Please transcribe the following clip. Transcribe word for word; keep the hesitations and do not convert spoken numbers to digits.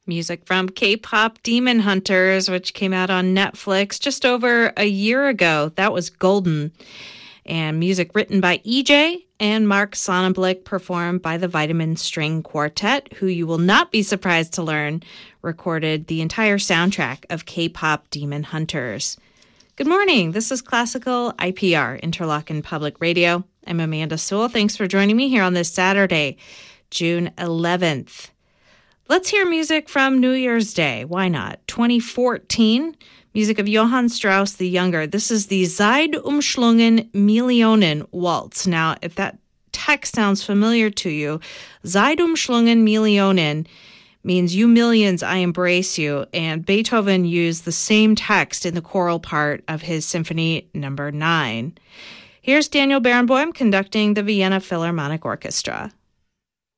Music from K-pop Demon Hunters, which came out on Netflix just over a year ago. That was Golden. And music written by E J and Mark Sonnenblick, performed by the Vitamin String Quartet, who you will not be surprised to learn recorded the entire soundtrack of K-pop Demon Hunters. Good morning. This is Classical I P R, Interlochen Public Radio. I'm Amanda Sewell. Thanks for joining me here on this Saturday, June eleventh. Let's hear music from New Year's Day. Why not? twenty fourteen, music of Johann Strauss the Younger. This is the Zeitumschlungen Millionen Waltz. Now, if that text sounds familiar to you, Zeitumschlungen Millionen means you millions, I embrace you. And Beethoven used the same text in the choral part of his Symphony Number nine. Here's Daniel Barenboim conducting the Vienna Philharmonic Orchestra.